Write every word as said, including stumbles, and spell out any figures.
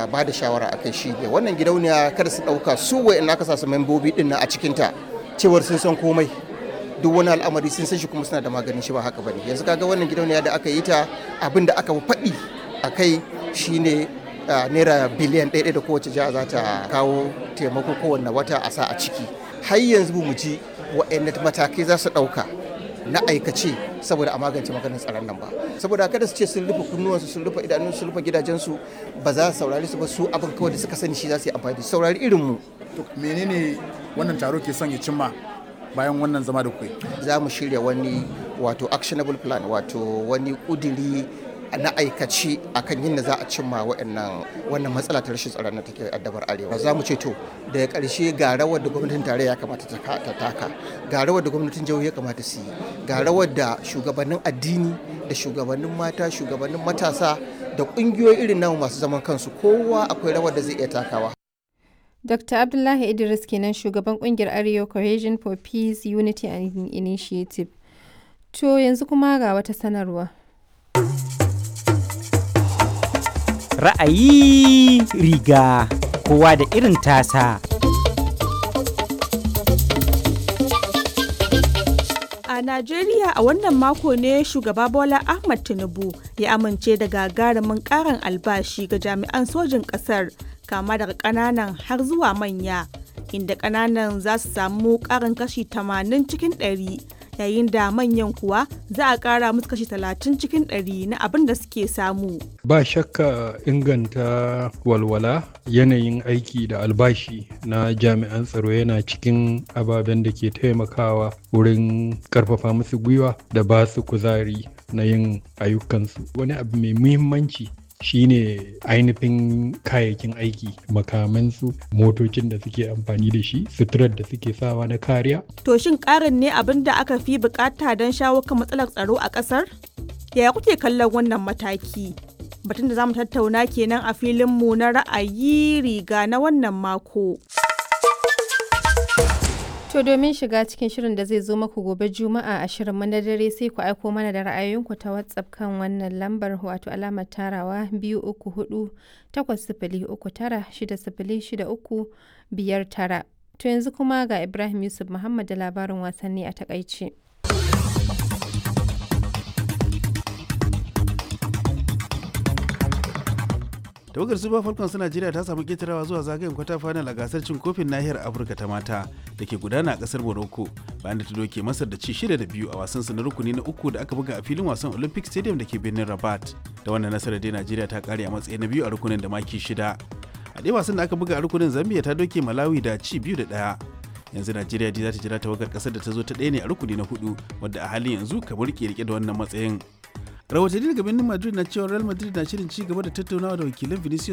ba da shawara akai shi ne wannan gidauniya kada su ɗauka su wa'in aka sa su membobi ɗin nan a cikinta cewar sun san komai duk wani al'amari sun san shi kuma suna da maganin shi ba haka bane. Yanzu kaga wannan gidauniya da aka yi ta abin da aka faɗi akai shine naira biliyan ɗaya da kowace jiha za ta kawo taimako kowanne wata a sa a ciki. Har yanzu mu ji wa'in matakai za su ɗauka na aikace saboda a magance maganin tsaron nan ba, saboda kada su ce sun rufe kunnuwansu sun rufe idanunsu sun rufe gidajensu ba za su saurari su ba, su abin kawai da suka sani shi za su yi amfani da saurari irin mu. Menene wannan taro ke son ya cimma bayan wannan zama da kuke? Za mu shirya wani wato actionable plan, wato wani kudiri na aikace akan yin da za a cimma wa'annan wannan matsala ta rashin tsaron da take addabar arewa. Za mu ce to daga ƙarshe ga rawar da gwamnatin tarayya ya kamata ta taka, ga rawar da gwamnatin jihohi ya kamata su yi, ga rawar da shugabannin addini da shugabannin mata, shugabannin matasa da ƙungiyoyi irin namu masu zaman kansu, kowa akwai rawar da zai iya takawa. Doctor Abdullahi Idris kenan, shugaban kungiyar Arewa Cohesion for Peace, Unity and Initiative. To yanzu kuma ga wata sanarwa. Ra'ayi riga kowa da irin tasa. A Najeriya a wannan mako ne shugaba Bola Ahmed Tinubu ya amince da gagarumin ƙarin albashi ga jami'an sojin ƙasar, kama daga ƙananan har zuwa manya, inda ƙananan za su samu ƙarin kashi tamanin cikin ɗari, yayin da manyan kuwa za a ƙara musu kashi talatin cikin ɗari na abin da suke samu. Ba shakka inganta walwala, yanayin aiki da albashi na jami'an tsaro yana cikin ababen da ke taimakawa wurin ƙarfafa musu gwiwa da ba su kuzari na yin ayyukansu. Wani abu mai muhimmanci shine ainihin kayayyakin aiki, makamansu, motocin da suke amfani da shi, suturar da suke sawa na kariya. To shin ƙarin ne abin da aka fi bukata don shawo kan matsalar tsaro a ƙasar? Yaya kuke kallon wannan mataki? Batun da za mu tattauna kenan a filinmu na ra'ayi riga na wannan mako. To domin shiga cikin shirin da zai zo maku gobe Juma'a a shirin na dare, sai ku aiko mana da ra'ayoyinku ta WhatsApp kan wannan lambar, wato alamar tarawa biyu uku hudu takwas sifili uku tara shida sifili shida uku biyar tara. To yanzu kuma ga Ibrahim Yusuf Muhammad da labarin wasanni a takaice. tawagar Super Falcons ta Najeriya ta samu ketarawa zuwa zagayen kwata final a gasar cin kofin nahiyar Afirka ta mata da ke gudana a kasar Morocco bayan da ta doke Masar da ci shida da biyu a wasan su na rukuni na uku da aka buga a filin wasan Olympic Stadium da ke birnin Rabat. Da wannan nasarar dai Najeriya ta kare a matsayi na biyu a rukunin da maki shida. A ɗaya wasan da aka buga a rukunin Zambia ta doke Malawi da ci biyu da ɗaya. Yanzu Najeriya dai za ta jira tawagar kasar da ta zo ta ɗaya ne a rukuni na hudu, wadda a halin yanzu kamar ke rike da wannan matsayin. Rahotanni daga birnin Madrid na cewa Real Madrid na shirin ci gaba da tattaunawa da wakilan Vinicius